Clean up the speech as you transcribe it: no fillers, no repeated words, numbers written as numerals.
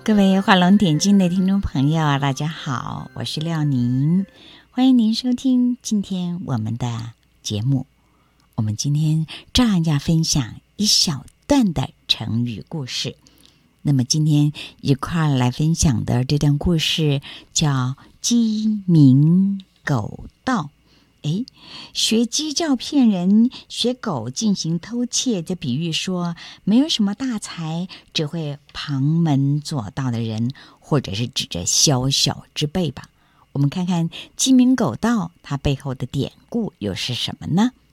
各位画龙点睛的听众朋友，大家好，我是廖宁，欢迎您收听今天我们的节目。我们今天照样要分享一小段的成语故事。那么今天一块儿来分享的这段故事叫鸡鸣狗盗。学鸡叫骗人，学狗进行偷窃，这比喻说没有什么大才，只会旁门左道的人，或者是指着小小之辈吧。我们看看鸡鸣狗盗，它背后的典故又是什么呢？